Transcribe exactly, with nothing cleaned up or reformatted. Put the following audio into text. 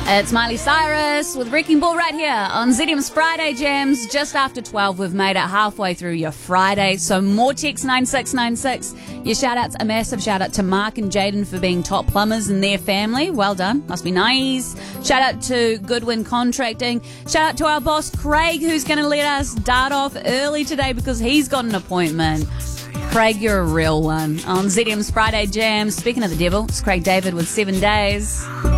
It's Miley Cyrus with Wrecking Ball right here on Z D M's Friday Jams. Just after twelve, we've made it halfway through your Friday. So more text nine six nine six. Your shout-outs, a massive shout-out to Mark and Jaden for being top plumbers in their family. Well done. Must be nice. Shout-out to Goodwin Contracting. Shout-out to our boss, Craig, who's going to let us dart off early today because he's got an appointment. Craig, you're a real one. On Z D M's Friday Jams. Speaking of the devil, it's Craig David with Seven Days.